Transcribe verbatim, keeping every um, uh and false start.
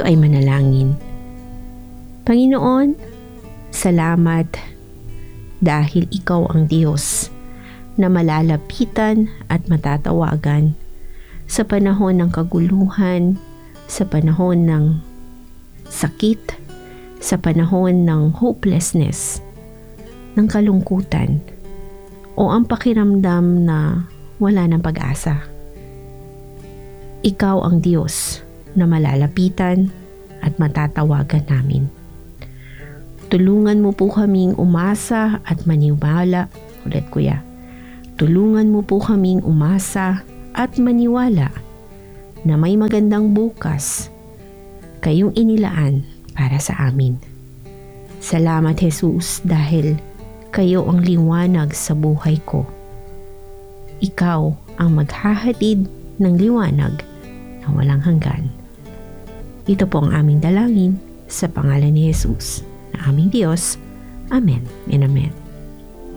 ay manalangin. Panginoon, salamat dahil ikaw ang Diyos na malalapitan at matatawagan sa panahon ng kaguluhan, sa panahon ng sakit, sa panahon ng hopelessness, ng kalungkutan, o ang pakiramdam na wala ng pag-asa. Ikaw ang Diyos na malalapitan at matatawagan namin. Tulungan mo po kaming umasa at maniwala. Ulit kuya. Tulungan mo po kaming umasa at maniwala na may magandang bukas kayong inilaan para sa amin. Salamat Jesus dahil kayo ang liwanag sa buhay ko. Ikaw ang maghahatid ng liwanag na walang hanggan. Ito po ang aming dalangin sa pangalan ni Jesus na aming Diyos. Amen and Amen.